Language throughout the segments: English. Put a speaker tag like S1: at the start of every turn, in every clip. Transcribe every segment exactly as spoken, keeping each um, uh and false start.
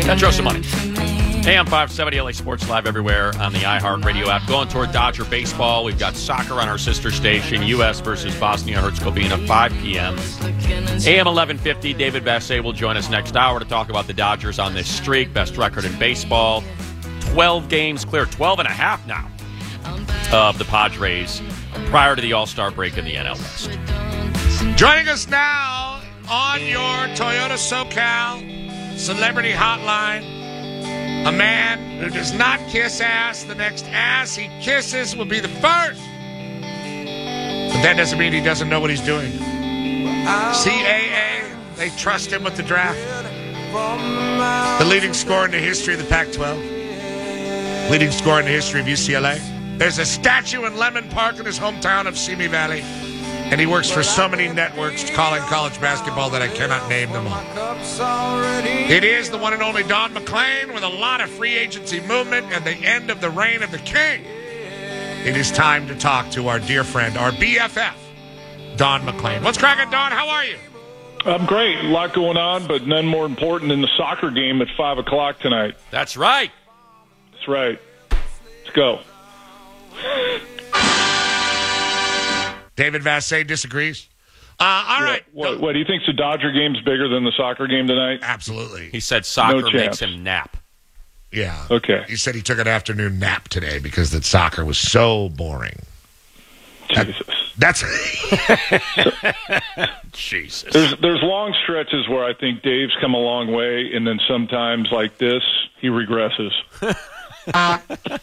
S1: That throws some money. A M five seventy L A Sports Live everywhere on the iHeartRadio app. Going toward Dodger baseball. We've got soccer on our sister station. U S versus Bosnia-Herzegovina, five p.m. A M eleven fifty, David Vassay will join us next hour to talk about the Dodgers on this streak. Best record in baseball. twelve games clear. twelve and a half now of the Padres prior to the All-Star break in the N L West.
S2: Joining us now on your Toyota SoCal Celebrity Hotline, a man who does not kiss ass. The next ass he kisses will be the first. But that doesn't mean he doesn't know what he's doing. C A A, they trust him with the draft. The leading scorer in the history of the Pac twelve. Leading scorer in the history of U C L A. There's a statue in Lemon Park in his hometown of Simi Valley. And he works for so many networks calling college basketball that I cannot name them all. It is the one and only Don McClain with a lot of free agency movement and the end of the reign of the king. It is time to talk to our dear friend, our B F F, Don McClain. What's cracking, Don? How are you?
S3: I'm great. A lot going on, but none more important than the soccer game at five o'clock tonight.
S1: That's right.
S3: That's right. Let's go.
S2: David Vassay disagrees. Uh, all
S3: yeah,
S2: right.
S3: What, what, do you think the Dodger game's bigger than the soccer game tonight?
S2: Absolutely.
S1: He said soccer
S3: No
S1: makes him nap.
S2: Yeah.
S3: Okay.
S2: He said he took an afternoon nap today because that soccer was so boring.
S3: Jesus.
S2: That, that's
S1: Jesus.
S3: There's there's long stretches where I think Dave's come a long way, and then sometimes like this, he regresses.
S2: uh,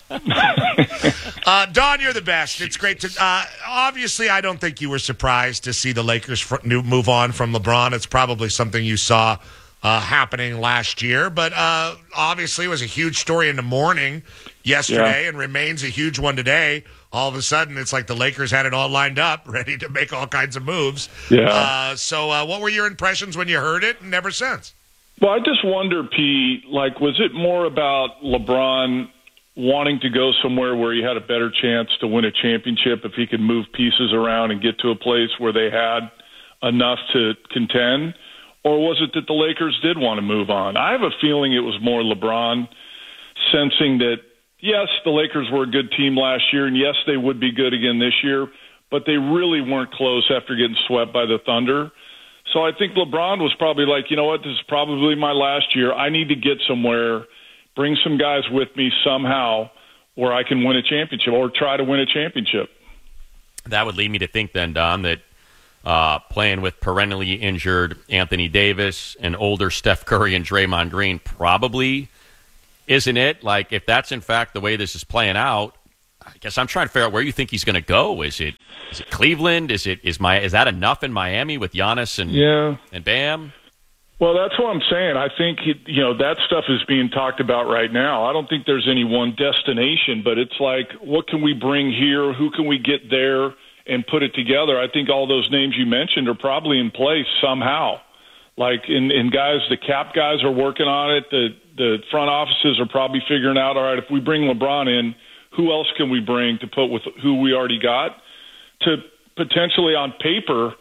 S2: Don, you're the best. It's great to. Uh, obviously, I don't think you were surprised to see the Lakers fr- move on from LeBron. It's probably something you saw uh, happening last year, but uh, obviously, it was a huge story in the morning yesterday,
S3: yeah.
S2: and remains a huge one today. All of a sudden, it's like the Lakers had it all lined up, ready to make all kinds of moves.
S3: Yeah.
S2: Uh, so, uh, what were your impressions when you heard it, and ever since?
S3: Well, I just wonder, P, like, was it more about LeBron wanting to go somewhere where he had a better chance to win a championship if he could move pieces around and get to a place where they had enough to contend? Or was it that the Lakers did want to move on? I have a feeling it was more LeBron sensing that, yes, the Lakers were a good team last year, and yes, they would be good again this year, but they really weren't close after getting swept by the Thunder. So I think LeBron was probably like, you know what, this is probably my last year. I need to get somewhere, bring some guys with me somehow where I can win a championship or try to win a championship.
S1: That would lead me to think then, Don, that uh, playing with perennially injured Anthony Davis and older Steph Curry and Draymond Green probably isn't it. Like, if that's in fact the way this is playing out, I guess I'm trying to figure out where you think he's going to go. Is it is it Cleveland? Is it is my is that enough in Miami with Giannis and
S3: yeah.
S1: and Bam?
S3: Well, that's what I'm saying. I think it, you know that stuff is being talked about right now. I don't think there's any one destination, but it's like, what can we bring here? Who can we get there and put it together? I think all those names you mentioned are probably in place somehow. Like, in, in guys, the cap guys are working on it. The the front offices are probably figuring out, all right, if we bring LeBron in, who else can we bring to put with who we already got to potentially on paper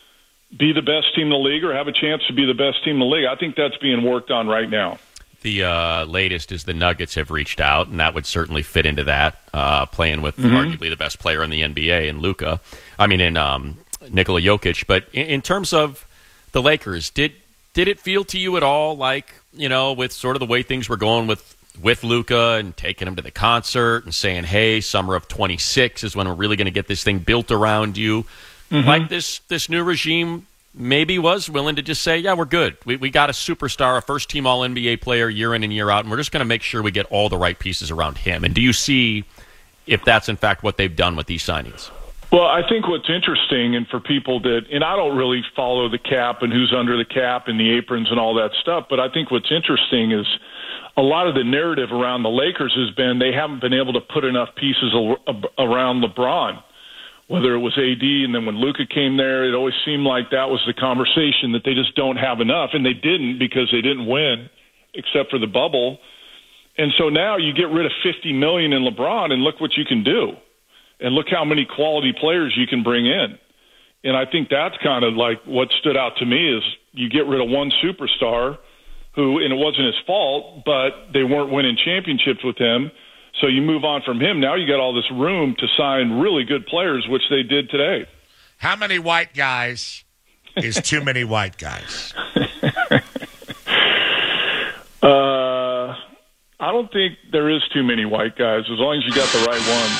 S3: be the best team in the league or have a chance to be the best team in the league? I think that's being worked on right now.
S1: The uh, latest is the Nuggets have reached out, and that would certainly fit into that, uh, playing with
S3: Mm-hmm.
S1: arguably the best player in the N B A in Luka. I mean, in um, Nikola Jokic. But in, in terms of the Lakers, did did it feel to you at all like, you know, with sort of the way things were going with with Luka and taking him to the concert and saying, hey, summer of twenty-six is when we're really going to get this thing built around you. Mm-hmm. Like this this new regime maybe was willing to just say, yeah, we're good. We we got a superstar, a first-team All N B A player year in and year out, and we're just going to make sure we get all the right pieces around him. And do you see if that's, in fact, what they've done with these signings?
S3: Well, I think what's interesting, and for people that, and I don't really follow the cap and who's under the cap and the aprons and all that stuff, but I think what's interesting is a lot of the narrative around the Lakers has been they haven't been able to put enough pieces around LeBron, whether it was A D and then when Luka came there, it always seemed like that was the conversation, that they just don't have enough, and they didn't because they didn't win except for the bubble. And so now you get rid of fifty million dollars in LeBron, and look what you can do. And look how many quality players you can bring in. And I think that's kind of like what stood out to me is you get rid of one superstar who, and it wasn't his fault, but they weren't winning championships with him. So you move on from him. Now you got all this room to sign really good players, which they did today.
S2: How many white guys is too many white guys?
S3: uh, I don't think there is too many white guys, as long as you got the right ones.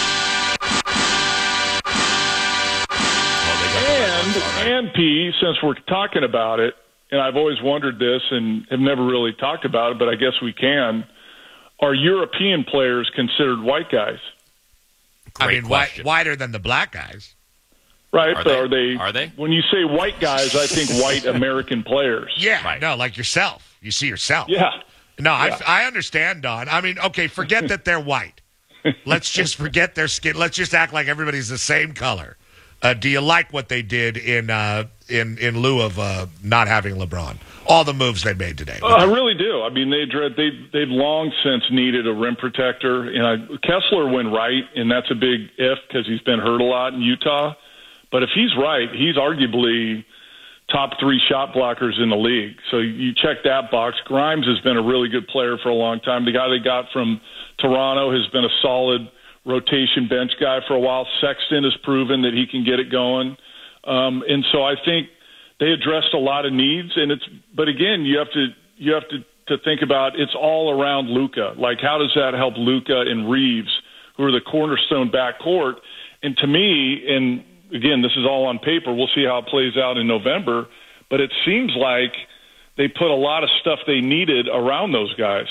S3: And, and P, since we're talking about it, and I've always wondered this and have never really talked about it, but I guess we can, are European players considered white guys?
S2: Great I mean, white, whiter than the black guys.
S3: Right,
S1: are
S3: but
S1: they?
S3: are they?
S1: Are they?
S3: When you say white guys, I think white American players.
S2: Yeah,
S1: right.
S2: No, like yourself. You see yourself.
S3: Yeah.
S2: No,
S3: yeah.
S2: I, I understand, Don. I mean, okay, forget that they're white. Let's just forget their skin. Let's just act like everybody's the same color. Uh, do you like what they did in uh, in in lieu of uh, not having LeBron? All the moves they made today.
S3: Uh, I really do. I mean, they they they've long since needed a rim protector, and I, Kessler went right, and that's a big if because he's been hurt a lot in Utah. But if he's right, he's arguably top three shot blockers in the league. So you check that box. Grimes has been a really good player for a long time. The guy they got from Toronto has been a solid rotation bench guy for a while. Sexton has proven that he can get it going. Um, and so I think they addressed a lot of needs. And it's, but again, you have to, you have to, to think about it's all around Luka. Like, how does that help Luka and Reeves, who are the cornerstone backcourt? And to me, and again, this is all on paper. We'll see how it plays out in November. But it seems like they put a lot of stuff they needed around those guys.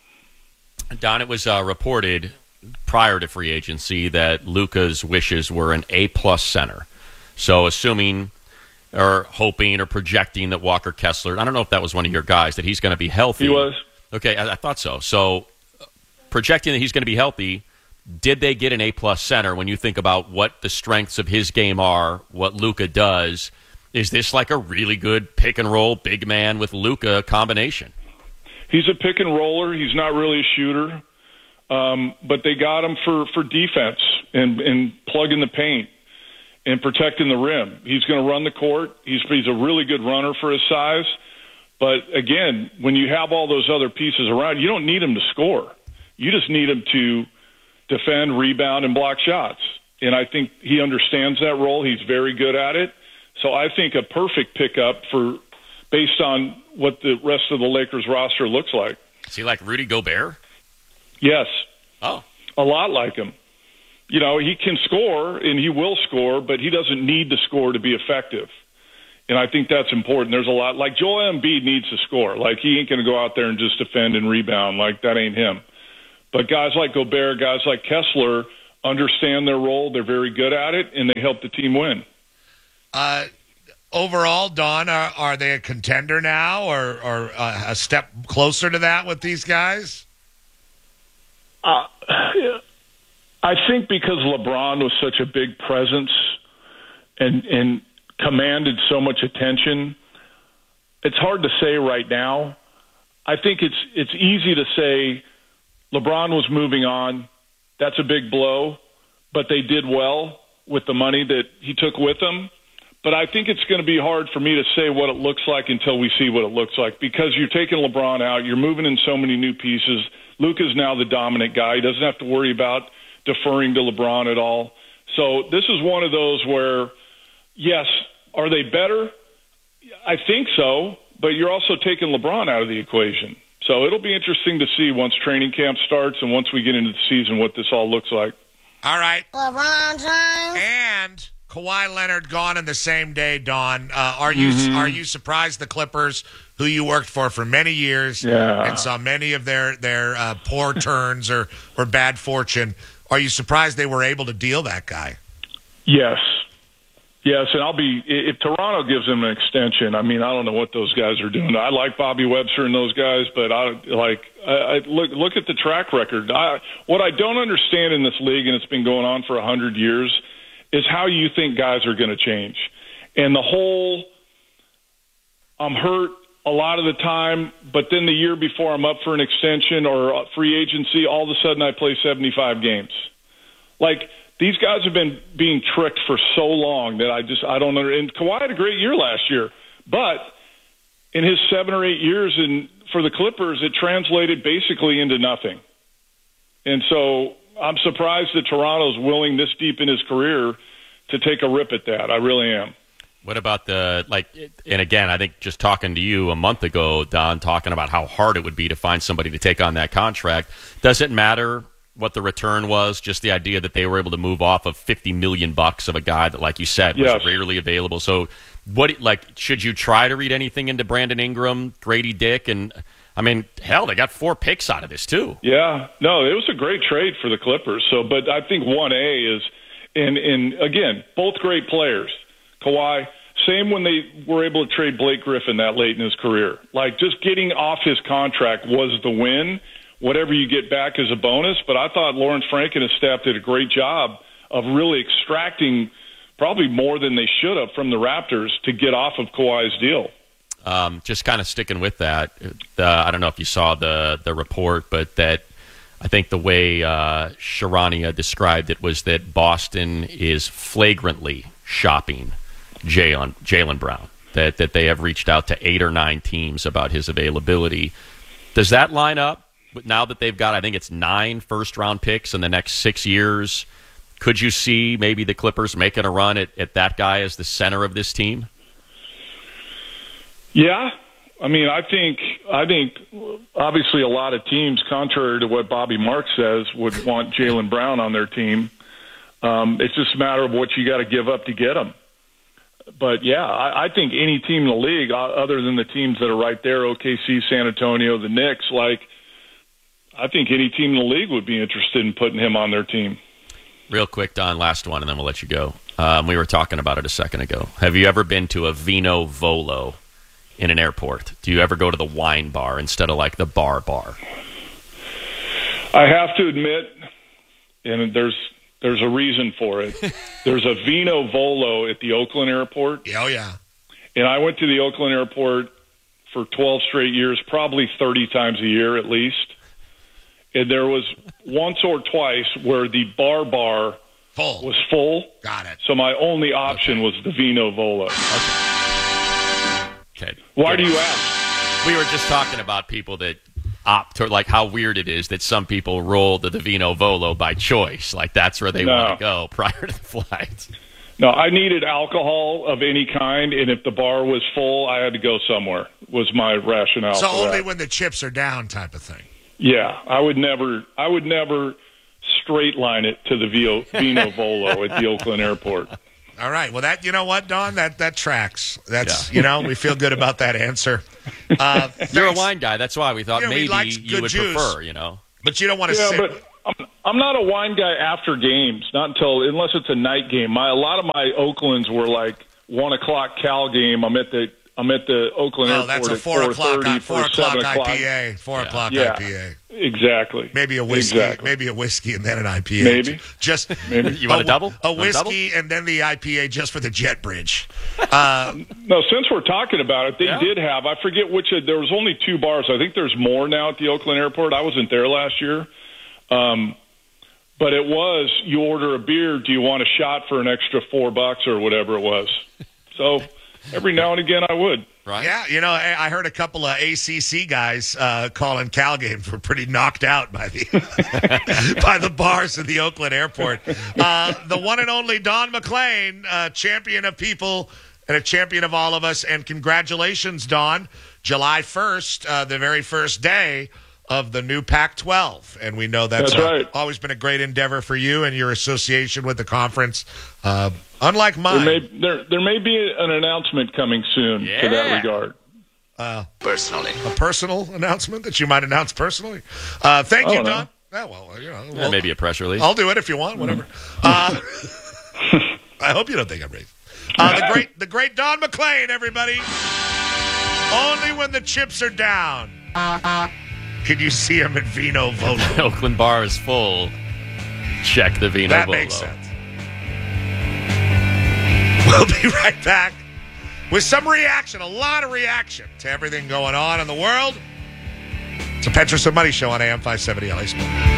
S1: Don, it was uh, reported prior to free agency that Luka's wishes were an A-plus center. So assuming or hoping or projecting that Walker Kessler, I don't know if that was one of your guys, that he's going to be healthy.
S3: He was.
S1: Okay, I, I thought so. So projecting that he's going to be healthy, did they get an A-plus center when you think about what the strengths of his game are, what Luka does? Is this like a really good pick-and-roll big man with Luka combination?
S3: He's a pick-and-roller. He's not really a shooter. Um, but they got him for, for defense and, and plugging the paint and protecting the rim. He's going to run the court. He's, he's a really good runner for his size. But, again, when you have all those other pieces around, you don't need him to score. You just need him to defend, rebound, and block shots. And I think he understands that role. He's very good at it. So I think a perfect pickup for based on what the rest of the Lakers roster looks like.
S1: Is he like Rudy Gobert?
S3: Yes.
S1: Oh.
S3: A lot like him. You know, he can score, and he will score, but he doesn't need to score to be effective. And I think that's important. There's a lot. Like, Joel Embiid needs to score. Like, he ain't going to go out there and just defend and rebound. Like, that ain't him. But guys like Gobert, guys like Kessler understand their role. They're very good at it, and they help the team win.
S2: Uh, overall, Don, are, are they a contender now or, or uh, a step closer to that with these guys?
S3: Uh, I think because LeBron was such a big presence and, and commanded so much attention, it's hard to say right now. I think it's it's easy to say LeBron was moving on. That's a big blow, but they did well with the money that he took with them. But I think it's going to be hard for me to say what it looks like until we see what it looks like, because you're taking LeBron out, you're moving in so many new pieces. Luka's now the dominant guy. He doesn't have to worry about deferring to LeBron at all. So this is one of those where, yes, are they better? I think so, but you're also taking LeBron out of the equation. So it'll be interesting to see once training camp starts and once we get into the season what this all looks like.
S2: All right.
S4: LeBron James.
S2: And Kawhi Leonard gone in the same day, Don. Uh, are you mm-hmm. are you surprised the Clippers, who you worked for for many years
S3: yeah.
S2: and saw many of their, their uh, poor turns or, or bad fortune, are you surprised they were able to deal that guy?
S3: Yes. Yes, and I'll be – if Toronto gives him an extension, I mean, I don't know what those guys are doing. I like Bobby Webster and those guys, but I like I, I look look at the track record. I, what I don't understand in this league, and it's been going on for a hundred years, is how you think guys are going to change. And the whole I'm hurt a lot of the time, but then the year before I'm up for an extension or free agency, all of a sudden I play seventy-five games. Like – these guys have been being tricked for so long that I just I don't know. And Kawhi had a great year last year, but in his seven or eight years in for the Clippers, it translated basically into nothing. And so I'm surprised that Toronto's willing this deep in his career to take a rip at that. I really am.
S1: What about the, like, and again, I think just talking to you a month ago, Don, talking about how hard it would be to find somebody to take on that contract. Does it matter what the return was? Just the idea that they were able to move off of fifty million bucks of a guy that, like you said, was
S3: yes.
S1: rarely available. So what, like, should you try to read anything into Brandon Ingram, Grady Dick? And I mean, hell, they got four picks out of this too.
S3: Yeah, no, it was a great trade for the Clippers. So, but I think one A is, and, and again, both great players. Kawhi, same when they were able to trade Blake Griffin that late in his career. Like, just getting off his contract was the win. Whatever you get back is a bonus. But I thought Lawrence Frank and his staff did a great job of really extracting probably more than they should have from the Raptors to get off of Kawhi's deal.
S1: Um, just kind of sticking with that. Uh, I don't know if you saw the, the report, but that I think the way uh, Sharania described it was that Boston is flagrantly shopping Jaylen Jaylen Brown, that that they have reached out to eight or nine teams about his availability. Does that line up now that they've got, I think it's nine first-round picks in the next six years? Could you see maybe the Clippers making a run at, at that guy as the center of this team?
S3: Yeah. I mean, I think, I think obviously a lot of teams, contrary to what Bobby Marks says, would want Jaylen Brown on their team. Um, it's just a matter of what you got to give up to get him. But, yeah, I, I think any team in the league, uh, other than the teams that are right there, O K C, San Antonio, the Knicks, like, I think any team in the league would be interested in putting him on their team.
S1: Real quick, Don, last one, and then we'll let you go. Um, we were talking about it a second ago. Have you ever been to a Vino Volo in an airport? Do you ever go to the wine bar instead of, like, the bar bar?
S3: I have to admit, and there's – there's a reason for it. There's a Vino Volo at the Oakland airport.
S2: Oh, yeah.
S3: And I went to the Oakland airport for twelve straight years, probably thirty times a year at least. And there was once or twice where the bar bar
S2: full.
S3: was full.
S2: Got it.
S3: So my only option okay. was the Vino Volo.
S1: Okay. okay.
S3: Why
S1: Good.
S3: do you ask?
S1: We were just talking about people that opt to, like, how weird it is that some people roll to the Vino Volo by choice. Like, that's where they
S3: no.
S1: want to go prior to the flight.
S3: No, I needed alcohol of any kind, and if the bar was full, I had to go somewhere, was my rationale.
S2: So
S3: for
S2: only
S3: that.
S2: when the chips are down type of thing.
S3: Yeah, I would never I would never straight line it to the Vino, Vino Volo at the Oakland airport.
S2: All right. Well, that, you know what, Don? That that tracks. That's,
S1: yeah.
S2: you know, we feel good about that answer. Uh,
S1: You're a wine guy. That's why we thought
S2: you know,
S1: maybe you would
S2: juice.
S1: prefer, you know.
S2: But you don't want to
S3: yeah,
S2: sit.
S3: But I'm, I'm not a wine guy after games, not until, unless it's a night game. My A lot of my Oaklands were like one o'clock Cal game. I'm at the I'm at the Oakland
S2: oh,
S3: airport
S2: that's a
S3: at
S2: four o'clock,
S3: four
S2: four o'clock
S3: o'clock
S2: I P A. Four
S1: yeah.
S2: o'clock
S3: yeah,
S2: I P A.
S3: Exactly.
S2: Maybe a whiskey.
S3: Exactly.
S2: Maybe a whiskey and then an I P A.
S3: Maybe.
S2: Just
S3: maybe.
S1: You want a double?
S2: A
S1: Want
S2: whiskey
S1: a double?
S2: and then the I P A just for the jet bridge. Uh,
S3: no, since we're talking about it, they
S1: yeah.
S3: did have. I forget which. There was only two bars. I think there's more now at the Oakland airport. I wasn't there last year. Um, But it was, you order a beer, do you want a shot for an extra four bucks or whatever it was? So every now and again I would.
S1: Right?
S2: Yeah, you know, I heard a couple of A C C guys uh, calling Cal games were pretty knocked out by the by the bars of the Oakland airport. Uh, the one and only Don McClain, uh, champion of people and a champion of all of us. And congratulations, Don. July first, uh, the very first day of the new Pac twelve. And we know that's,
S3: that's
S2: uh,
S3: right.
S2: always been a great endeavor for you and your association with the conference. Uh, unlike mine.
S3: There may, there, there may be an announcement coming soon
S1: yeah.
S3: to that regard.
S2: Uh,
S4: personally.
S2: A personal announcement that you might announce personally. Uh, thank you,
S3: know.
S2: Don. Yeah, well, you know,
S1: Yeah,
S2: well,
S1: maybe a press release.
S2: I'll do it if you want, whatever. Uh, I hope you don't think I'm racist. Uh, the great, the great Don McClain, everybody. Only when the chips are down can you see him at Vino Volo.
S1: The Oakland bar is full. Check the Vino
S2: That
S1: Volo.
S2: makes sense. We'll be right back with some reaction, a lot of reaction to everything going on in the world. It's a Petros and Money Show on A M five seventy L A Sports.